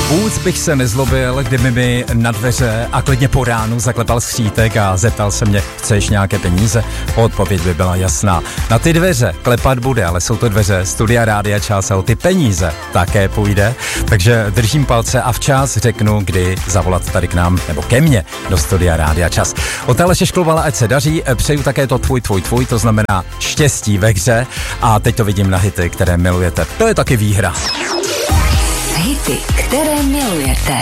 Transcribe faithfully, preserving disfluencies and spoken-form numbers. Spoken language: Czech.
Vůbec bych se nezlobil, kdyby mi na dveře a klidně po ránu zaklepal skřítek a zeptal se mě, chceš nějaké peníze? Odpověď by byla jasná. Na ty dveře klepat bude, ale jsou to dveře Studia Rádia Čas a o ty peníze také půjde. Takže držím palce a včas řeknu, kdy zavolat tady k nám, nebo ke mně, do Studia Rádia Čas. Od Aleše Šklovala, ať se daří, přeju také to tvůj, tvůj, tvůj, to znamená štěstí ve hře a teď to vidím na hity, které milujete. To je taky výhra. Hity, které milujete.